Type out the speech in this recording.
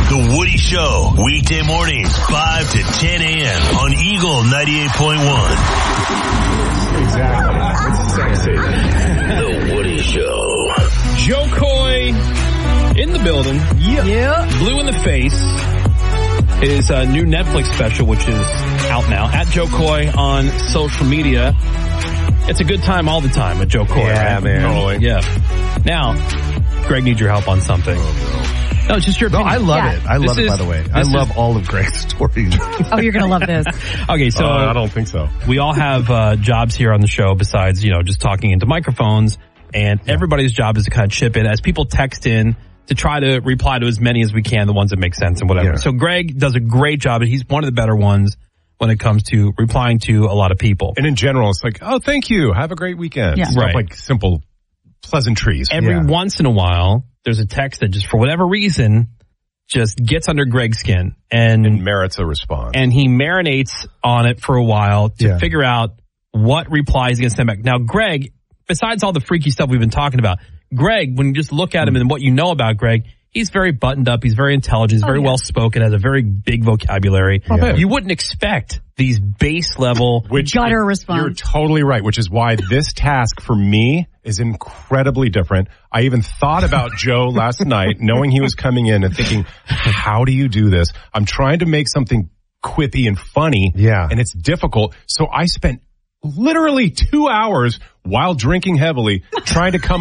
The Woody Show, weekday mornings, 5 to 10 a.m. on Eagle 98.1. Exactly. It's sexy. The Woody Show. Joe Coy in the building. Yeah. Blue in the Face. His new Netflix special, which is out now, at Joe Coy on social media. It's a good time all the time with Joe Coy. Yeah, right? man. Totally. Yeah. Now, Greg needs your help on something. No, it's just your opinion. I love it. I love it, by the way. I love all of Greg's stories. Oh, you're going to love this. Okay, so I don't think so. we all have jobs here on the show besides, just talking into microphones. And everybody's job is to kind of chip in as people text in to try to reply to as many as we can, the ones that make sense and whatever. Yeah. So Greg does a great job, and he's one of the better ones when it comes to replying to a lot of people. And in general, it's like, oh, thank you. Have a great weekend. Yeah. Stuff Right. like simple pleasantries. Every once in a while, there's a text that just for whatever reason just gets under Greg's skin. And merits a response. And he marinates on it for a while to figure out what reply he's going to send back. Now, Greg, besides all the freaky stuff we've been talking about, Greg, when you just look at him and what you know about Greg, he's very buttoned up. He's very intelligent. He's very well spoken. Has a very big vocabulary. You wouldn't expect these base level gutter response. You're totally right, which is why this task for me is incredibly different. I even thought about Joe last night, knowing he was coming in and thinking, how do you do this? I'm trying to make something quippy and funny. Yeah. And it's difficult. So I spent literally 2 hours while drinking heavily trying to come